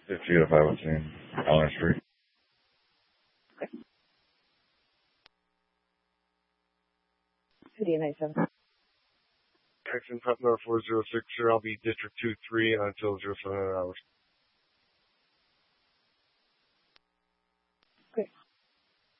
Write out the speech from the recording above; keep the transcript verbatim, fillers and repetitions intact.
fifty to five eighteen, Allen Street. fifty ninety-seven. Jackson, Prep number four zero six, sir. I'll be District two three until zero seven hundred hours.